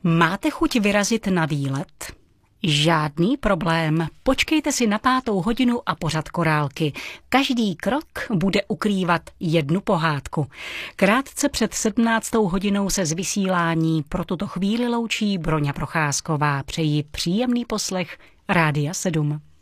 Máte chuť vyrazit na výlet? Žádný problém. Počkejte si na 5:00 a pořad Korálky. Každý krok bude ukrývat jednu pohádku. Krátce před 17:00 se z vysílání pro tuto chvíli loučí Broňa Procházková. Přeji příjemný poslech Rádia 7.